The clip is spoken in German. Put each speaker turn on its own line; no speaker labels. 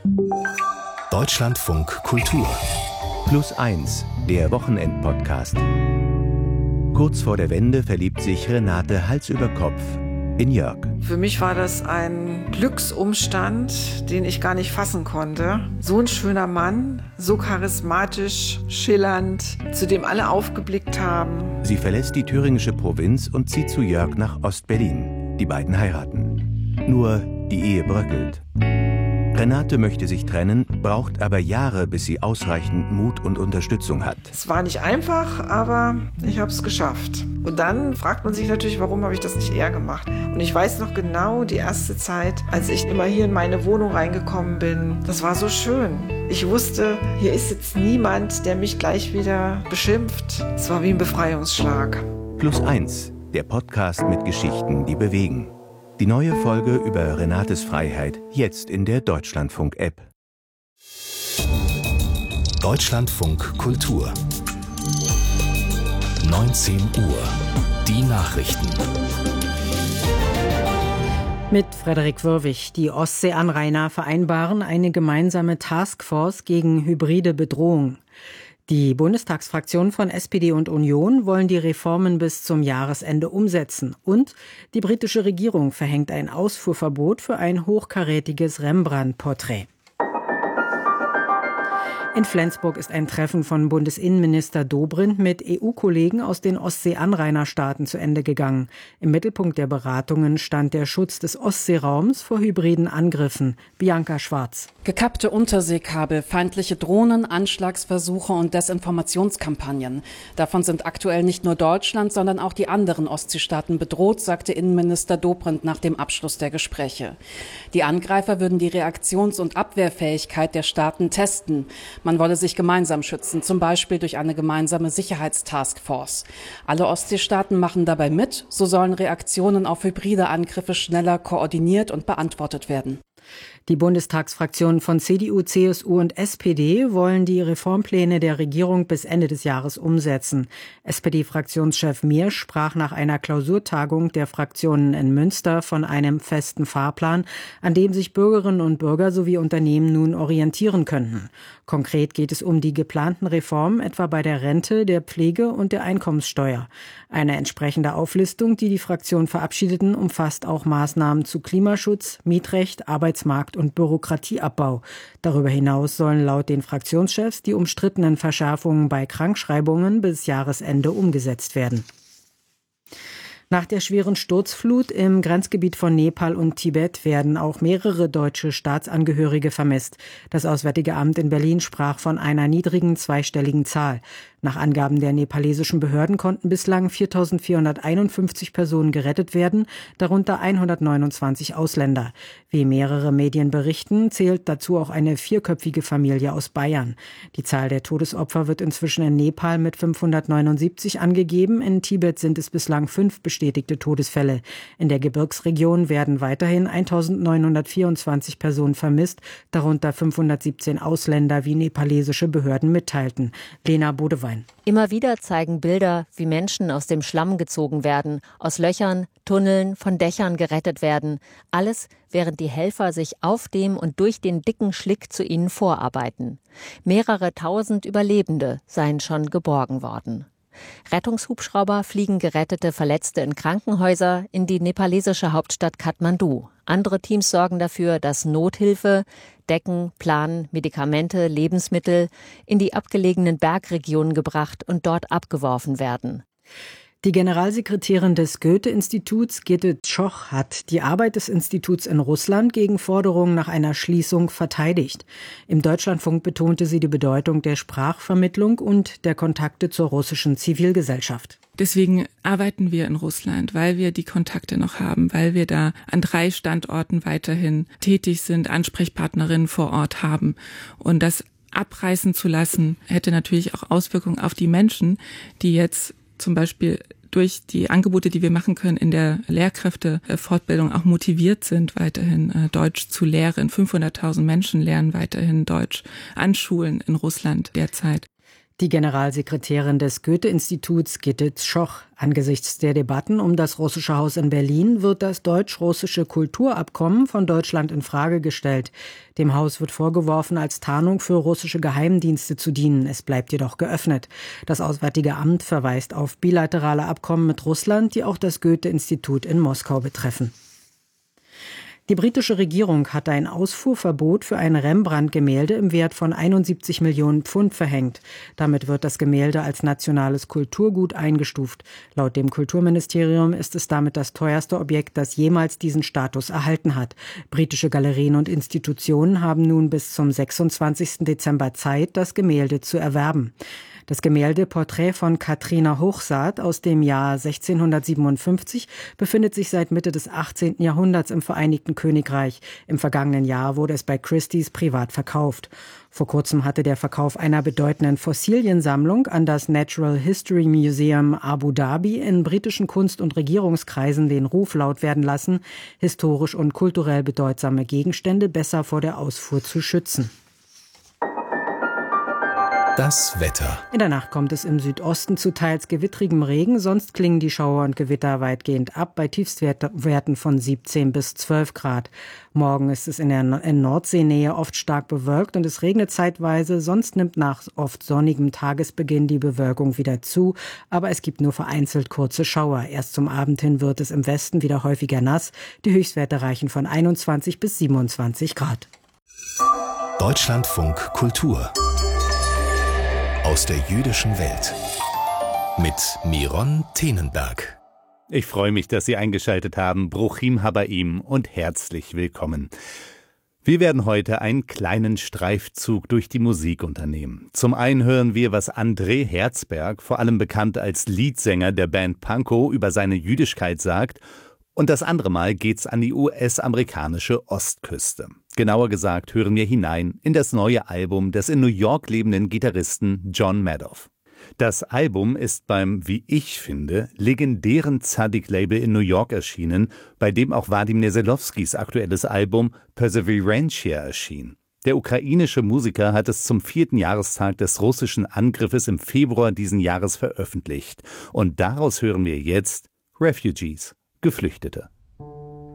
Deutschlandfunk Kultur
+1, der Wochenendpodcast. Kurz vor der Wende verliebt sich Renate Hals über Kopf in Jörg.
Für mich war das ein Glücksumstand, den ich gar nicht fassen konnte. So ein schöner Mann, so charismatisch, schillernd, zu dem alle aufgeblickt haben.
Sie verlässt die thüringische Provinz und zieht zu Jörg nach Ostberlin. Die beiden heiraten. Nur die Ehe bröckelt. Renate möchte sich trennen, braucht aber Jahre, bis sie ausreichend Mut und Unterstützung hat.
Es war nicht einfach, aber ich habe es geschafft. Und dann fragt man sich natürlich, warum habe ich das nicht eher gemacht? Und ich weiß noch genau, die erste Zeit, als ich immer hier in meine Wohnung reingekommen bin, das war so schön. Ich wusste, hier ist jetzt niemand, der mich gleich wieder beschimpft. Es war wie ein Befreiungsschlag.
+1, der Podcast mit Geschichten, die bewegen. Die neue Folge über Renates Freiheit jetzt in der Deutschlandfunk-App.
Deutschlandfunk Kultur 19 Uhr. Die Nachrichten.
Mit Frederik Wörwig. Die Ostseeanrainer vereinbaren eine gemeinsame Taskforce gegen hybride Bedrohung. Die Bundestagsfraktionen von SPD und Union wollen die Reformen bis zum Jahresende umsetzen. Und die britische Regierung verhängt ein Ausfuhrverbot für ein hochkarätiges Rembrandt-Porträt. In Flensburg ist ein Treffen von Bundesinnenminister Dobrindt mit EU-Kollegen aus den Ostsee-Anrainerstaaten zu Ende gegangen. Im Mittelpunkt der Beratungen stand der Schutz des Ostseeraums vor hybriden Angriffen. Bianca Schwarz.
Gekappte Unterseekabel, feindliche Drohnen, Anschlagsversuche und Desinformationskampagnen. Davon sind aktuell nicht nur Deutschland, sondern auch die anderen Ostseestaaten bedroht, sagte Innenminister Dobrindt nach dem Abschluss der Gespräche. Die Angreifer würden die Reaktions- und Abwehrfähigkeit der Staaten testen. Man wolle sich gemeinsam schützen, zum Beispiel durch eine gemeinsame Sicherheitstaskforce. Alle Ostseestaaten machen dabei mit, so sollen Reaktionen auf hybride Angriffe schneller koordiniert und beantwortet werden.
Die Bundestagsfraktionen von CDU, CSU und SPD wollen die Reformpläne der Regierung bis Ende des Jahres umsetzen. SPD-Fraktionschef Miersch sprach nach einer Klausurtagung der Fraktionen in Münster von einem festen Fahrplan, an dem sich Bürgerinnen und Bürger sowie Unternehmen nun orientieren könnten. Konkret geht es um die geplanten Reformen, etwa bei der Rente, der Pflege und der Einkommenssteuer. Eine entsprechende Auflistung, die die Fraktionen verabschiedeten, umfasst auch Maßnahmen zu Klimaschutz, Mietrecht, Arbeitsmarkt und Bürokratieabbau. Darüber hinaus sollen laut den Fraktionschefs die umstrittenen Verschärfungen bei Krankschreibungen bis Jahresende umgesetzt werden. Nach der schweren Sturzflut im Grenzgebiet von Nepal und Tibet werden auch mehrere deutsche Staatsangehörige vermisst. Das Auswärtige Amt in Berlin sprach von einer niedrigen zweistelligen Zahl. Nach Angaben der nepalesischen Behörden konnten bislang 4.451 Personen gerettet werden, darunter 129 Ausländer. Wie mehrere Medien berichten, zählt dazu auch eine vierköpfige Familie aus Bayern. Die Zahl der Todesopfer wird inzwischen in Nepal mit 579 angegeben. In Tibet sind es bislang 5 bestätigte Todesfälle. In der Gebirgsregion werden weiterhin 1.924 Personen vermisst, darunter 517 Ausländer, wie nepalesische Behörden mitteilten. Lena Bodewein.
Immer wieder zeigen Bilder, wie Menschen aus dem Schlamm gezogen werden, aus Löchern, Tunneln, von Dächern gerettet werden. Alles, während die Helfer sich auf dem und durch den dicken Schlick zu ihnen vorarbeiten. Mehrere tausend Überlebende seien schon geborgen worden. Rettungshubschrauber fliegen gerettete Verletzte in Krankenhäuser in die nepalesische Hauptstadt Kathmandu. Andere Teams sorgen dafür, dass Nothilfe, Decken, Planen, Medikamente, Lebensmittel in die abgelegenen Bergregionen gebracht und dort abgeworfen werden.
Die Generalsekretärin des Goethe-Instituts, Gitte Tschoch, hat die Arbeit des Instituts in Russland gegen Forderungen nach einer Schließung verteidigt. Im Deutschlandfunk betonte sie die Bedeutung der Sprachvermittlung und der Kontakte zur russischen Zivilgesellschaft.
Deswegen arbeiten wir in Russland, weil wir die Kontakte noch haben, weil wir da an 3 Standorten weiterhin tätig sind, Ansprechpartnerinnen vor Ort haben. Und das abreißen zu lassen, hätte natürlich auch Auswirkungen auf die Menschen, die jetzt zum Beispiel durch die Angebote, die wir machen können in der Lehrkräftefortbildung auch motiviert sind, weiterhin Deutsch zu lehren. 500.000 Menschen lernen weiterhin Deutsch an Schulen in Russland derzeit.
Die Generalsekretärin des Goethe-Instituts, Gitte Tschoch. Angesichts der Debatten um das Russische Haus in Berlin wird das deutsch-russische Kulturabkommen von Deutschland in Frage gestellt. Dem Haus wird vorgeworfen, als Tarnung für russische Geheimdienste zu dienen. Es bleibt jedoch geöffnet. Das Auswärtige Amt verweist auf bilaterale Abkommen mit Russland, die auch das Goethe-Institut in Moskau betreffen. Die britische Regierung hat ein Ausfuhrverbot für ein Rembrandt-Gemälde im Wert von 71 Millionen Pfund verhängt. Damit wird das Gemälde als nationales Kulturgut eingestuft. Laut dem Kulturministerium ist es damit das teuerste Objekt, das jemals diesen Status erhalten hat. Britische Galerien und Institutionen haben nun bis zum 26. Dezember Zeit, das Gemälde zu erwerben. Das Gemälde Porträt von Katrina Hochsaat aus dem Jahr 1657 befindet sich seit Mitte des 18. Jahrhunderts im Vereinigten Königreich. Im vergangenen Jahr wurde es bei Christie's privat verkauft. Vor kurzem hatte der Verkauf einer bedeutenden Fossiliensammlung an das Natural History Museum Abu Dhabi in britischen Kunst- und Regierungskreisen den Ruf laut werden lassen, historisch und kulturell bedeutsame Gegenstände besser vor der Ausfuhr zu schützen.
Das Wetter.
In der Nacht kommt es im Südosten zu teils gewittrigem Regen, sonst klingen die Schauer und Gewitter weitgehend ab bei Tiefstwerten von 17 bis 12 Grad. Morgen ist es in Nordseenähe oft stark bewölkt und es regnet zeitweise, sonst nimmt nach oft sonnigem Tagesbeginn die Bewölkung wieder zu, aber es gibt nur vereinzelt kurze Schauer. Erst zum Abend hin wird es im Westen wieder häufiger nass. Die Höchstwerte reichen von 21 bis 27 Grad.
Deutschlandfunk Kultur aus der jüdischen Welt mit Miron Tenenberg.
Ich freue mich, dass Sie eingeschaltet haben. Bruchim Habaim und herzlich willkommen. Wir werden heute einen kleinen Streifzug durch die Musik unternehmen. Zum einen hören wir, was André Herzberg, vor allem bekannt als Leadsänger der Band Pankow, über seine Jüdischkeit sagt. Und das andere Mal geht's an die US-amerikanische Ostküste. Genauer gesagt hören wir hinein in das neue Album des in New York lebenden Gitarristen John Madoff. Das Album ist beim, wie ich finde, legendären Tzadik-Label in New York erschienen, bei dem auch Wadim Neselowskis aktuelles Album Perseverantia erschien. Der ukrainische Musiker hat es zum 4. Jahrestag des russischen Angriffes im Februar diesen Jahres veröffentlicht. Und daraus hören wir jetzt Refugees, Geflüchtete.